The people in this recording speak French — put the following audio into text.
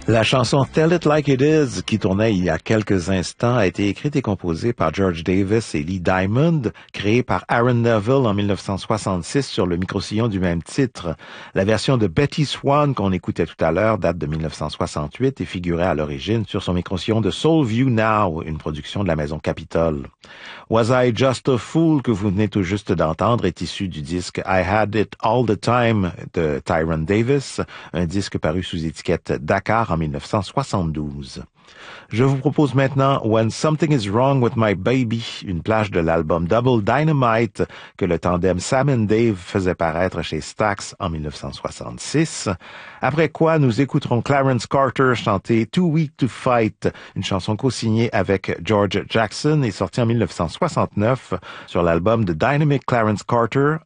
La chanson Tell It Like It Is, qui tournait il y a quelques instants, a été écrite et composée par George Davis et Lee Diamond, créée par Aaron Neville en 1966 sur le microsillon du même titre. La version de Betty Swan qu'on écoutait tout à l'heure date de 1968 et figurait à l'origine sur son microsillon de Soulview Now, une production de la maison Capitol. Was I Just a Fool que vous venez tout juste d'entendre est issu du disque I Had It All the Time de Tyrone Davis, un disque paru sous étiquette Dakar en 1972. Je vous propose maintenant When Something Is Wrong With My Baby, une plage de l'album Double Dynamite que le tandem Sam and Dave faisait paraître chez Stax en 1966. Après quoi, nous écouterons Clarence Carter chanter Too Weak to Fight, une chanson co-signée avec George Jackson et sortie en 1969 sur l'album The Dynamic Clarence Carter,